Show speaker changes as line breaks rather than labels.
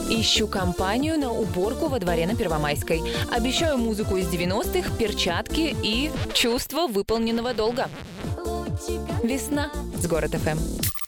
Ищу компанию на уборку во дворе на Первомайской. Обещаю музыку из 90-х, перчатки и чувство выполненного долга. Весна с Город ФМ.